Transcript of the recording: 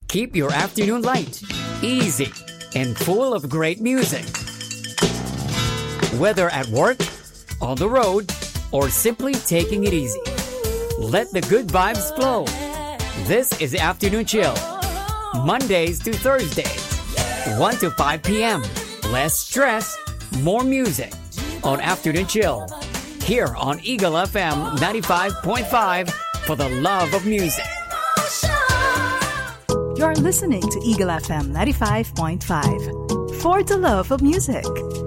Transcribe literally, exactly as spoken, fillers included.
Keep your afternoon light, easy, and full of great music. Whether at work, on the road, or simply taking it easy, let the good vibes flow. This is the Afternoon Chill, Mondays to Thursdays, one to five p.m. Less stress, more music on Afternoon Chill, here on Eagle F M ninety-five point five for the love of music. You're listening to Eagle F M ninety-five point five for the love of music.